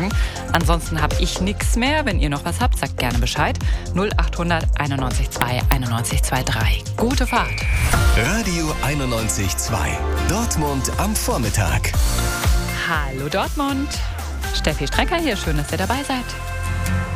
Morgen. Ansonsten habe ich nichts mehr. Wenn ihr noch was habt, sagt gerne Bescheid. 0800 91 2 91 23. Gute Fahrt. Radio 91.2. Dortmund am Vormittag. Hallo Dortmund. Steffi Strecker hier. Schön, dass ihr dabei seid.